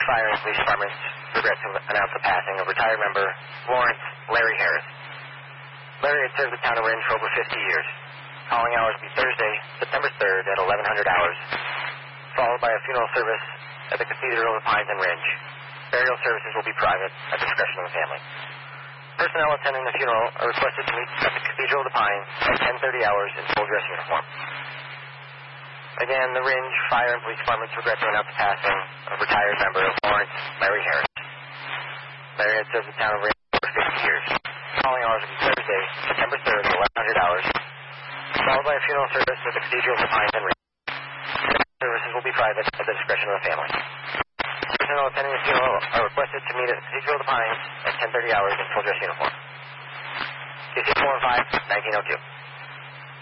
Fire and Police Departments regret to announce the passing of retired member Lawrence Larry Harris. Larry had served the town of Ringe for over 50 years. Calling hours will be Thursday, September 3rd at 1100 hours, followed by a funeral service at the Cathedral of the Pines in Ringe. Burial services will be private at the discretion of the family. Personnel attending the funeral are requested to meet at the Cathedral of the Pines at 10:30 hours in full dress uniform. Again, the Ringe Fire and Police Departments regret to announce the passing of retired member Lawrence Larry Harris. Larry had served the town of Ringe for 50 years. Calling hours will be Thursday, September 3rd at 1100 hours, followed by a funeral service at the Cathedral of the Pines in Ringe. Services will be private at the discretion of the family. Personnel attending the funeral are requested to meet at the Cathedral of the Pines at 10:30 hours in full dress uniform. KC 415, 1902.